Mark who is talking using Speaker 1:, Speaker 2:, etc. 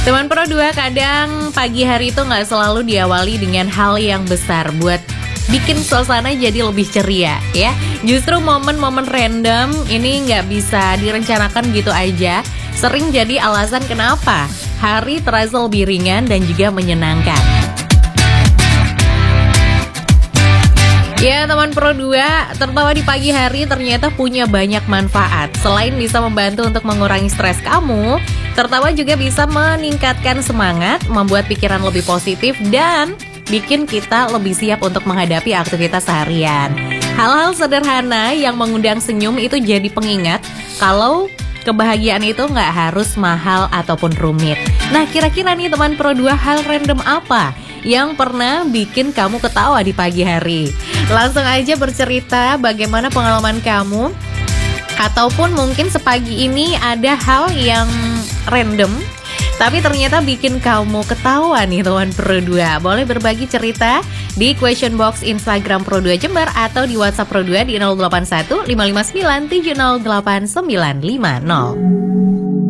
Speaker 1: Teman Pro 2, kadang pagi hari itu nggak selalu diawali dengan hal yang besar buat bikin suasana jadi lebih ceria ya. Justru momen-momen random ini nggak bisa direncanakan gitu aja, sering jadi alasan kenapa hari terasa lebih ringan dan juga menyenangkan. Ya teman Pro 2, tertawa di pagi hari ternyata punya banyak manfaat. Selain bisa membantu untuk mengurangi stres kamu, tertawa juga bisa meningkatkan semangat, membuat pikiran lebih positif, dan bikin kita lebih siap untuk menghadapi aktivitas seharian. Hal-hal sederhana yang mengundang senyum itu jadi pengingat kalau kebahagiaan itu nggak harus mahal ataupun rumit. Nah kira-kira nih teman Pro 2, hal random apa yang pernah bikin kamu ketawa di pagi hari? Langsung aja bercerita bagaimana pengalaman kamu, ataupun mungkin sepagi ini ada hal yang random tapi ternyata bikin kamu ketawa nih teman Pro 2. Boleh berbagi cerita di question box Instagram Pro 2 Jember atau di WhatsApp Pro 2 di 081 559 708 950.